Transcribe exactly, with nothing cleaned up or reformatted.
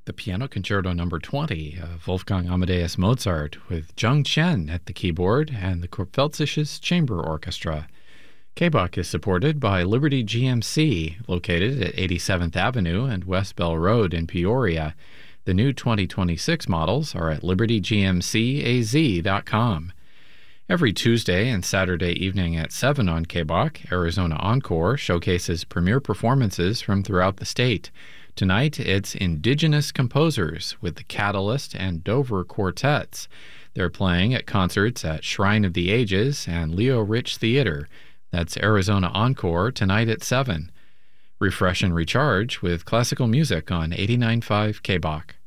The Piano Concerto Number twenty of Wolfgang Amadeus Mozart with Zheng Chen at the keyboard and the Kurpfälzisches Chamber Orchestra. K B O C is supported by Liberty G M C, located at eighty-seventh Avenue and West Bell Road in Peoria. The new twenty twenty-six models are at liberty g m c a z dot com. Every Tuesday and Saturday evening at seven on K B O C, Arizona Encore showcases premier performances from throughout the state. Tonight, it's Indigenous Composers with the Catalyst and Dover Quartets. They're playing at concerts at Shrine of the Ages and Leo Rich Theater. That's Arizona Encore tonight at seven. Refresh and recharge with classical music on eighty-nine point five K B O C.